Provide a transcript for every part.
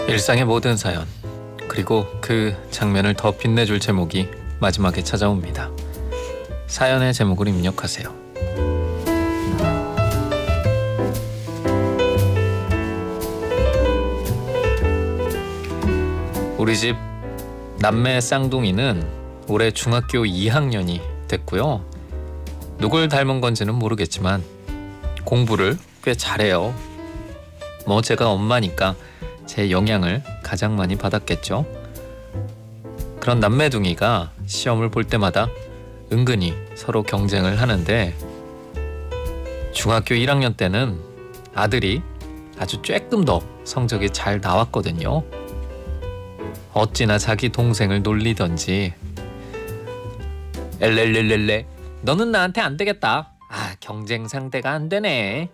일상의 모든 사연, 그리고 그 장면을 더 빛내줄 제목이 마지막에 찾아옵니다. 사연의 제목을 입력하세요. 우리 집 남매 쌍둥이는 올해 중학교 2학년이 됐고요. 누굴 닮은 건지는 모르겠지만 공부를 꽤 잘해요. 제가 엄마니까 제 영향을 가장 많이 받았겠죠. 그런 남매둥이가 시험을 볼 때마다 은근히 서로 경쟁을 하는데, 중학교 1학년 때는 아들이 아주 조금 더 성적이 잘 나왔거든요. 어찌나 자기 동생을 놀리던지, 엘렐렐렐레 너는 나한테 안 되겠다. 경쟁 상대가 안 되네.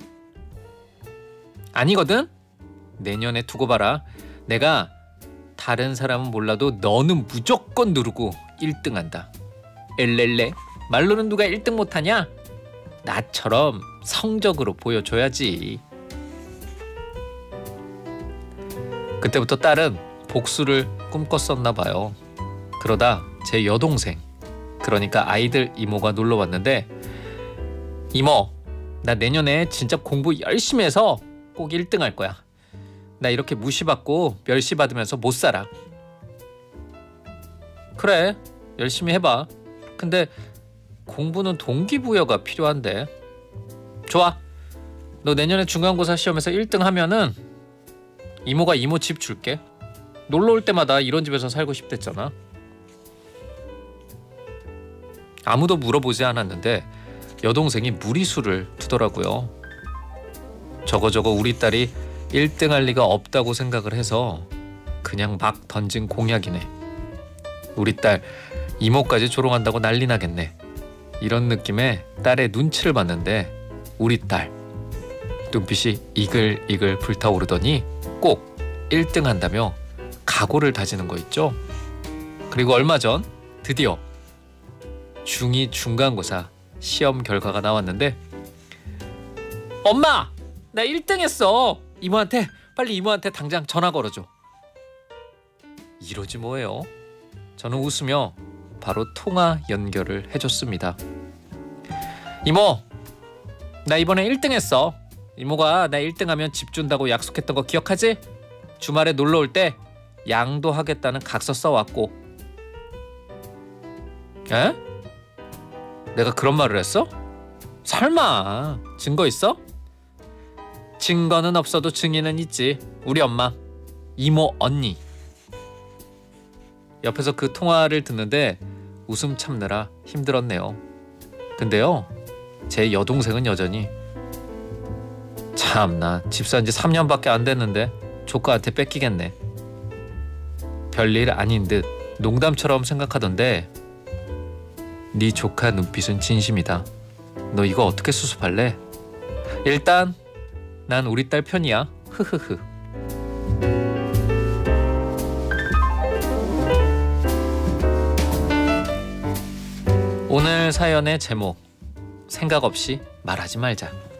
아니거든? 내년에 두고 봐라. 내가 다른 사람은 몰라도 너는 무조건 누르고 1등 한다. 엘렐레 말로는 누가 1등 못하냐? 나처럼 성적으로 보여줘야지. 그때부터 딸은 복수를 꿈꿨었나 봐요. 그러다 제 여동생, 그러니까 아이들 이모가 놀러 왔는데, 이모, 나 내년에 진짜 공부 열심히 해서 꼭 1등 할 거야. 나 이렇게 무시받고 멸시받으면서 못 살아. 그래, 열심히 해봐. 근데 공부는 동기부여가 필요한데. 좋아, 너 내년에 중간고사 시험에서 1등 하면은 이모가 이모 집 줄게. 놀러 올 때마다 이런 집에서 살고 싶댔잖아. 아무도 물어보지 않았는데 여동생이 무리수를 두더라고요. 저거 우리 딸이 1등 할 리가 없다고 생각을 해서 그냥 막 던진 공약이네. 우리 딸 이모까지 조롱한다고 난리 나겠네. 이런 느낌에 딸의 눈치를 봤는데, 우리 딸 눈빛이 이글이글 불타오르더니 꼭 1등 한다며 각오를 다지는 거 있죠. 그리고 얼마 전 드디어 중2 중간고사 시험 결과가 나왔는데, 엄마! 나 1등 했어! 빨리 이모한테 당장 전화 걸어줘. 이러지 뭐예요. 저는 웃으며 바로 통화 연결을 해줬습니다. 이모! 나 이번에 1등 했어. 이모가 나 1등 하면 집 준다고 약속했던 거 기억하지? 주말에 놀러 올 때 양도하겠다는 각서 써왔고. 에? 내가 그런 말을 했어? 설마 증거 있어? 증거는 없어도 증인은 있지. 우리 엄마, 이모 언니. 옆에서 그 통화를 듣는데 웃음 참느라 힘들었네요. 근데요, 제 여동생은 여전히, 참나 집 산 지 3년밖에 안 됐는데 조카한테 뺏기겠네. 별일 아닌 듯 농담처럼 생각하던데, 네 조카 눈빛은 진심이다. 너 이거 어떻게 수습할래? 일단 난 우리 딸 편이야. 흐흐흐. 오늘 사연의 제목, 생각 없이 말하지 말자.